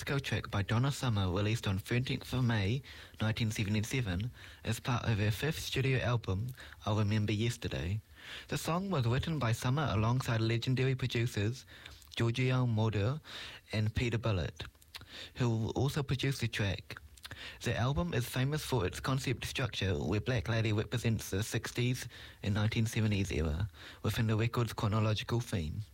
disco track by Donna Summer released on 13th of May 1977 as part of her fifth studio album, I'll Remember Yesterday. The song was written by Summer alongside legendary producers Giorgio Moroder and Peter Bullitt, who also produced the track. The album is famous for its concept structure, where Black Lady represents the 60s and 1970s era within the record's chronological theme.